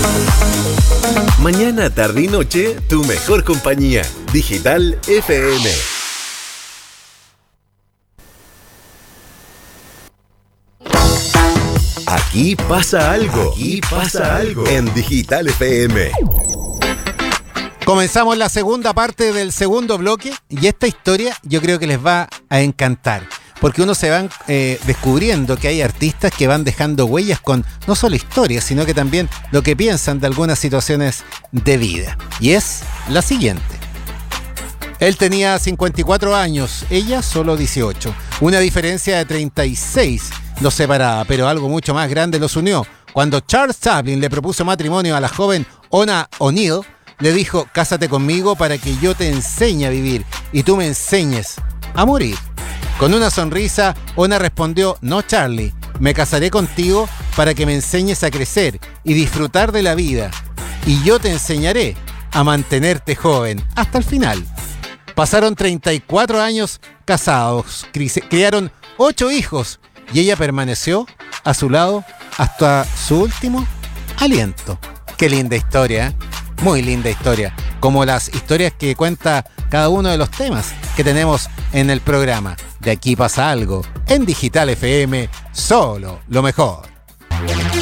Mañana, tarde y noche, tu mejor compañía. Digital FM. Aquí pasa algo. Aquí pasa algo. En Digital FM. Comenzamos la segunda parte del segundo bloque y esta historia yo creo que les va a encantar. Porque uno se van descubriendo que hay artistas que van dejando huellas con no solo historias, sino que también lo que piensan de algunas situaciones de vida. Y es la siguiente. Él tenía 54 años, ella solo 18. Una diferencia de 36 los separaba, pero algo mucho más grande los unió. Cuando Charles Chaplin le propuso matrimonio a la joven Ona O'Neill, le dijo: cásate conmigo para que yo te enseñe a vivir y tú me enseñes a morir. Con una sonrisa, Ona respondió: no, Charlie, me casaré contigo para que me enseñes a crecer y disfrutar de la vida. Y yo te enseñaré a mantenerte joven hasta el final. Pasaron 34 años casados, criaron 8 hijos y ella permaneció a su lado hasta su último aliento. Qué linda historia, ¿eh? Muy linda historia, como las historias que cuenta cada uno de los temas que tenemos en el programa. De aquí pasa algo, en Digital FM, solo lo mejor.